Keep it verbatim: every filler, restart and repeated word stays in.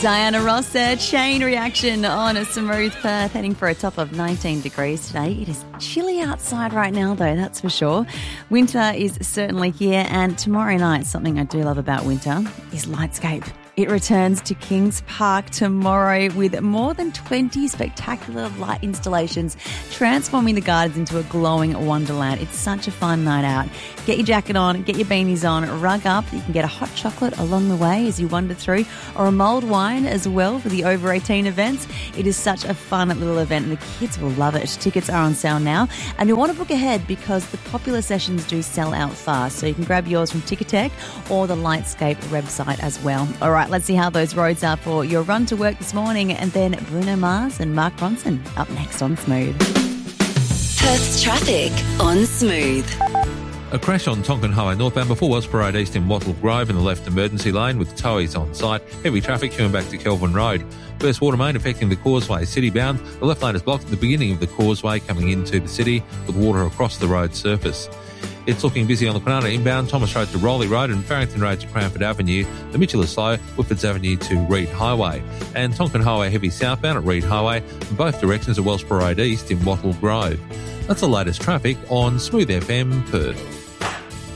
Diana Ross there. Chain reaction on a smooth Perth, heading for a top of nineteen degrees today. It is chilly outside right now, though, that's for sure. Winter is certainly here, and tomorrow night, something I do love about winter is Lightscape. It returns to Kings Park tomorrow with more than twenty spectacular light installations, transforming the gardens into a glowing wonderland. It's such a fun night out. Get your jacket on, get your beanies on, rug up. You can get a hot chocolate along the way as you wander through, or a mulled wine as well for the over eighteen events. It is such a fun little event, and the kids will love it. Tickets are on sale now, and you'll want to book ahead because the popular sessions do sell out fast. So you can grab yours from Ticketek or the Lightscape website as well. All right, let's see how those roads are for your run to work this morning, and then Bruno Mars and Mark Ronson up next on Smooth. Perth's traffic on Smooth. A crash on Tonkin Highway northbound before Wellsborough Road East in Wattle Grove in the left emergency lane with towies on site. Heavy traffic coming back to Kelvin Road. Burst water main affecting the causeway city-bound. The left lane is blocked at the beginning of the causeway coming into the city with water across the road surface. It's looking busy on the Kwinana inbound, Thomas Road to Rowley Road and Farrington Road to Cranford Avenue. The Mitchell is slow, Whitfords Avenue to Reed Highway. And Tonkin Highway heavy southbound at Reed Highway in both directions of Wellsborough Road East in Wattle Grove. That's the latest traffic on Smooth F M Perth.